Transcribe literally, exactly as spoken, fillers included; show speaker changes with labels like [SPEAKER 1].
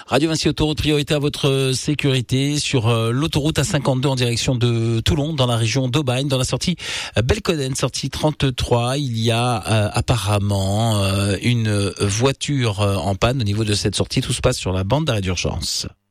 [SPEAKER 1] Radio Vinci Autoroute, priorité à votre sécurité sur euh, l'autoroute A cinquante-deux en direction de Toulon, dans la région d'Aubagne, dans la sortie euh, Belconnen, sortie trente-trois. Il y a euh, apparemment euh, une voiture euh, en panne au niveau de cette sortie. Tout se passe sur la bande d'arrêt d'urgence.